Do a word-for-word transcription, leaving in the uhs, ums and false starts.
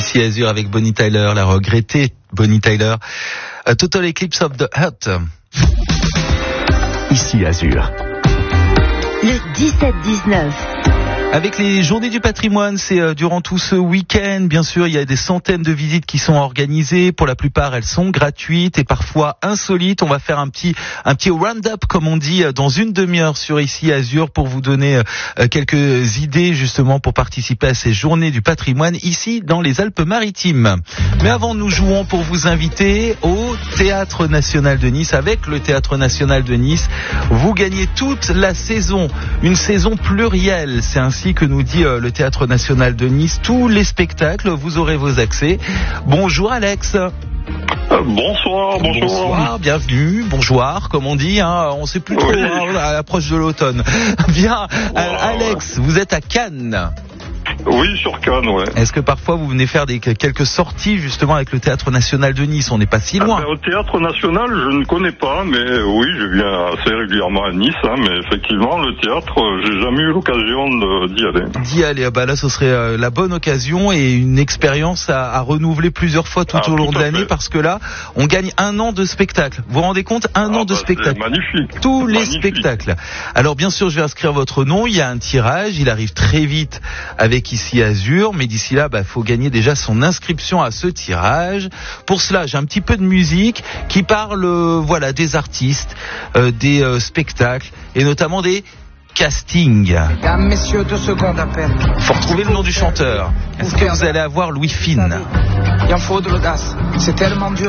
Ici Azur avec Bonnie Tyler, la regrettée Bonnie Tyler. A Total Eclipse of the Heart. Ici Azur. Le dix-sept dix-neuf. Avec les journées du patrimoine, c'est euh, durant tout ce week-end, bien sûr, il y a des centaines de visites qui sont organisées. Pour la plupart, elles sont gratuites et parfois insolites. On va faire un petit un petit round-up, comme on dit, dans une demi-heure sur Ici Azur pour vous donner euh, quelques idées justement pour participer à ces journées du patrimoine ici dans les Alpes-Maritimes. Mais avant, nous jouons pour vous inviter au Théâtre National de Nice. Avec le Théâtre National de Nice, vous gagnez toute la saison, une saison plurielle. C'est ainsi que nous dit euh, le Théâtre National de Nice. Tous les spectacles, vous aurez vos accès. Bonjour Alex. Euh, bonsoir, bonjour. Bonsoir, bienvenue, bonjour, comme on dit, hein, on sait plus trop, Oui. hein, à l'approche de l'automne. Bien, Wow. euh, Alex, vous êtes à Cannes. Oui, sur Cannes, ouais. Est-ce que parfois vous venez faire des, quelques sorties justement avec le Théâtre National de Nice? On n'est pas si Ah loin. ben, au Théâtre National, je ne connais pas, mais oui, je viens assez régulièrement à Nice, hein, mais effectivement, le théâtre, euh, j'ai jamais eu l'occasion de- d'y aller. D'y aller, bah là ce serait euh, la bonne occasion et une expérience à, à renouveler plusieurs fois tout Ah, au long tout de à l'année fait. parce que là on gagne un an de spectacle. Vous vous rendez compte? Un Ah, an de bah, spectacle. c'est magnifique. Tous les Magnifique. spectacles. Alors bien sûr je vais inscrire votre nom, il y a un tirage, il arrive très vite avec Ici Azur, mais d'ici là, bah, faut gagner déjà son inscription à ce tirage. Pour cela, j'ai un petit peu de musique qui parle, euh, voilà, des artistes, euh, des euh, spectacles et notamment des castings. Mesdames, messieurs, deux secondes à peine. Faut retrouver le nom du chanteur. Est-ce que vous allez avoir Louis Fine? Il en faut de l'audace. C'est tellement dur.